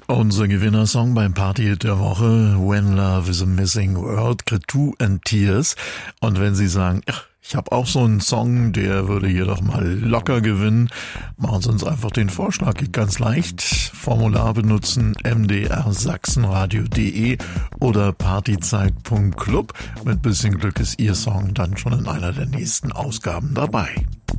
Unser Gewinnersong beim Party-Hit der Woche, When Love is a Missing Word, Cretu and Tears. Und wenn Sie sagen, ich habe auch so einen Song, der würde hier doch mal locker gewinnen, machen Sie uns einfach den Vorschlag. Geht ganz leicht. Formular benutzen, mdrsachsenradio.de oder partyzeit.club. Mit bisschen Glück ist Ihr Song dann schon in einer der nächsten Ausgaben dabei.